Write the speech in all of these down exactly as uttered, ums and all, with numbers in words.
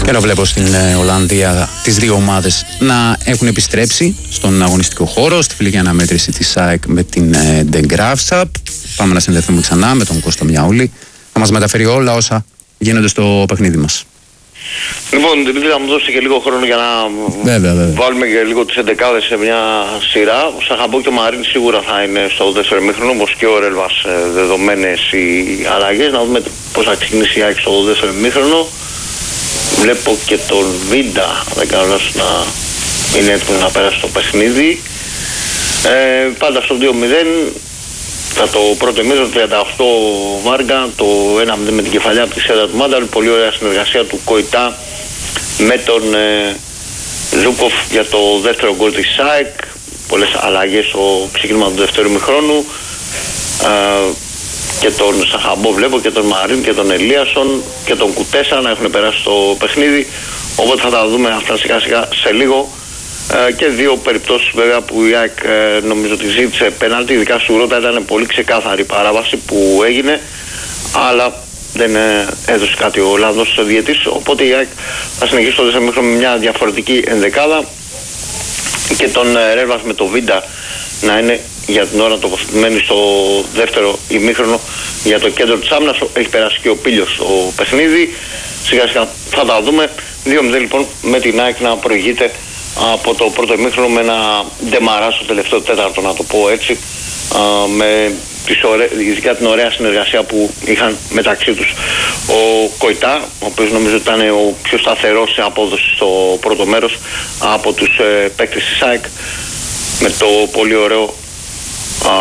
Ενώ βλέπω στην ε, Ολλανδία τις δύο ομάδες να έχουν επιστρέψει στον αγωνιστικό χώρο, στη φιλική αναμέτρηση της ΑΕΚ με την ε, De Graafschap. Πάμε να συνδεθούμε ξανά με τον Κώστο Μιαούλη. Θα μας μεταφέρει όλα όσα γίνονται στο παιχνίδι μας. Λοιπόν, Δημήτρη, θα μου δώσει και λίγο χρόνο για να βέβαια, βέβαια. βάλουμε και λίγο τις εντεκάδες σε μια σειρά. Ο Σαχαμπό και ο Μαρίν σίγουρα θα είναι στο δεύτερο ημίχρονο, όπως και ο Ρέλβας, δεδομένες οι αλλαγές. Να δούμε πώς θα ξεκινήσει η ΑΕΚ στο δεύτερο ημίχρονο. Βλέπω και τον Βίντα, δεν κάνω λάθος, να είναι έτοιμο να πέρασε το παιχνίδι. Ε, πάντα στο δύο μηδέν. Θα το πρώτο ημίχρονο, τριάντα οκτώ Βάργα, το ένα μηδέν με την κεφαλιά από τη σέδρα του Μάνταλ. Πολύ ωραία συνεργασία του Κοϊτά με τον ε, Ζούκοφ για το δεύτερο γκολ της ΑΕΚ. Πολλές αλλαγές στο ξεκίνημα του δεύτερου ημιχρόνου. Ε, και τον Σαχαμπό βλέπω και τον Μαρίν και τον Ελίασον και τον Κουτέσα να έχουν περάσει στο παιχνίδι. Οπότε θα τα δούμε αυτά σιγά σιγά σε λίγο. Uh, και δύο περιπτώσεις βέβαια που η ΑΕΚ uh, νομίζω ότι ζήτησε πέναλτι, ειδικά σου Ρώτα ήταν πολύ ξεκάθαρη παράβαση που έγινε, αλλά δεν uh, έδωσε κάτι ο Ολλανδός διαιτής, οπότε η ΑΕΚ θα συνεχίσει το δεύτερο ημίχρονο με μια διαφορετική ενδεκάδα και τον uh, Ρέλβας με το Βίντα να είναι για την ώρα τοποθετημένοι στο δεύτερο ημίχρονο για το κέντρο της άμυνας. Έχει περάσει και ο Πίλιος στο παιχνίδι, σιγά σιγά θα τα δούμε. δύο μηδέν λοιπόν με την ΑΕΚ να προηγείται από το πρώτο ημίχρονο με ένα ντεμαρά στο τελευταίο τέταρτο, να το πω έτσι, α, με τις ωραί... ειδικά την ωραία συνεργασία που είχαν μεταξύ τους. Ο Κοϊτά, ο οποίος νομίζω ήταν ο πιο σταθερός σε απόδοση στο πρώτο μέρος από τους ε, παίκτες της ΑΕΚ, με το πολύ ωραίο α,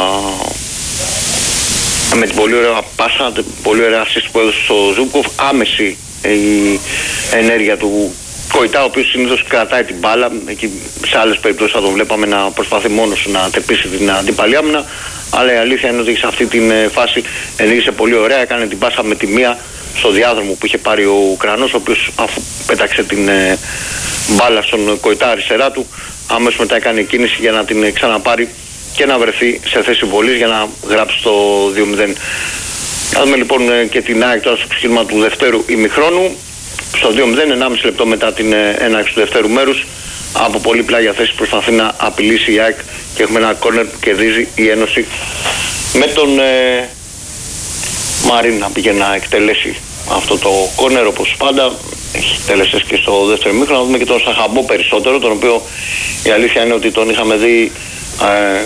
με την πολύ ωραία πάσα, την πολύ ωραία assist που έδωσε στο Ζούκοφ, άμεση η ενέργεια του Κοϊτά, ο οποίος συνήθως κρατάει την μπάλα. Εκεί σε άλλες περιπτώσεις θα τον βλέπαμε να προσπαθεί μόνος να τεπίσει την αντίπαλη άμυνα. Αλλά η αλήθεια είναι ότι σε αυτή τη φάση ενέργησε πολύ ωραία. Έκανε την πάσα με τη μία στο διάδρομο που είχε πάρει ο Ουκρανός, ο οποίος αφού πέταξε την ε, μπάλα στον Κοϊτά αριστερά του, αμέσως μετά έκανε κίνηση για να την ξαναπάρει και να βρεθεί σε θέση βολής για να γράψει το δύο μηδέν. Θα δούμε λοιπόν και την ΑΕΚ τώρα στο ξεκίνημα του δευτέρου ημιχρόνου. Στο δύο μηδέν, ενάμιση λεπτό μετά την έναρξη του δευτέρου μέρους, από πολύ πλάγια θέση προσπαθεί να απειλήσει η ΑΕΚ και έχουμε ένα κόρνερ που κερδίζει η Ένωση με τον ε, Μαρίν να πήγε να εκτελέσει αυτό το κόρνερ, όπως πάντα έχει τελεσές και στο δεύτερο ημίχρονο. Να δούμε και τον Σαχαμπό περισσότερο, τον οποίο η αλήθεια είναι ότι τον είχαμε δει ε,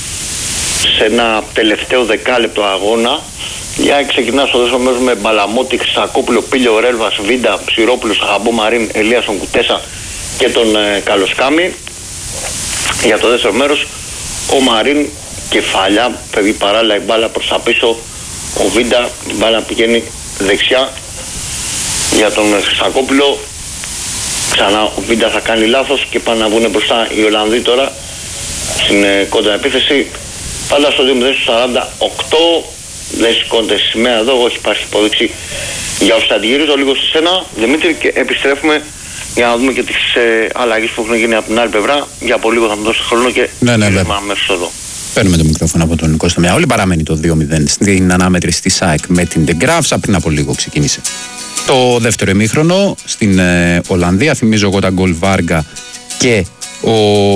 σε ένα τελευταίο δεκάλεπτο αγώνα. Η ΑΕΚ ξεκινά στο δεύτερο μέρος με Μπαλαμότη, Χρυσακόπουλο, Πίλιο, Ρέλβας, Βίντα, Ψηρόπουλο, Σαχαμπό, Μαρίν, Ελίασον, Κουτέσα και τον ε, Καλοσκάμι. Για το δεύτερο μέρος ο Μαρίν κεφαλιά, φεύγει παράλληλα η μπάλα προς τα πίσω. Ο Βίντα, η μπάλα πηγαίνει δεξιά για τον Χρυσακόπουλο. Ξανά ο Βίντα θα κάνει λάθος και πάνε να βγουν μπροστά οι Ολλανδοί τώρα στην ε, κόντρα επίθεση. Πάντα στο δύο μηδέν σαράντα οκτώ. Δεν σηκώνεται σημαία εδώ, όχι υπάρχει υπόδειξη για όσους θα γυρίζω λίγο σε σένα, Δημήτρη, και επιστρέφουμε για να δούμε και τις ε, αλλαγές που έχουν γίνει από την άλλη πλευρά. Για από λίγο θα μου δώσει χρόνο και ναι, ναι, ναι. αμέσως εδώ. Παίρνουμε το μικρόφωνο από τον Κώστα Μιαούλη. Παραμένει το δύο μηδέν στην ανάμετρηση της ΑΕΚ με την De Graafschap. Πριν από λίγο ξεκίνησε το δεύτερο ημίχρονο στην ε, Ολλανδία. Θυμίζω εγώ τα γκολ Βάργα και ο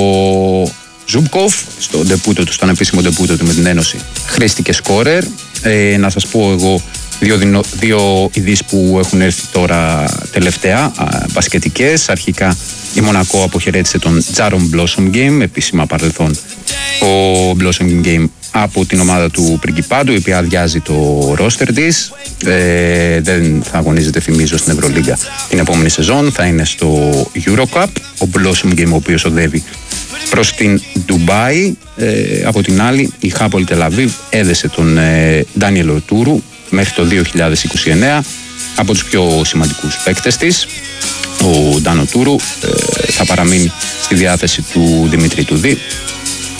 Ζούμπκοφ στο ντεπούτο του, στον επίσημο ντεπούτο του με την Ένωση, χρήστηκε σκόρερ. Ε, να σας πω εγώ δύο, δινο, δύο ειδήσεις που έχουν έρθει τώρα τελευταία, α, μπασκετικές. Αρχικά η Μονακό αποχαιρέτησε τον Τζάρον Blossom Game, επίσημα παρελθόν ο Blossom Game από την ομάδα του Πριγκιπάντου, η οποία αδειάζει το ρόστερ της. Ε, δεν θα αγωνίζεται, θυμίζω, στην Ευρωλίγκα την επόμενη σεζόν, θα είναι στο Eurocup. Ο Blossom Game, ο οποίος οδεύει προς την Ντουμπάι. Ε, από την άλλη, η Χάπολη Τελαβίβ έδεσε τον ε, Ντάνιελ Ορτούρου μέχρι το δύο χιλιάδες είκοσι εννέα, από τους πιο σημαντικούς παίκτες της. Ο Ντάνο Τούρου ε, θα παραμείνει στη διάθεση του Δημήτρη Τουδί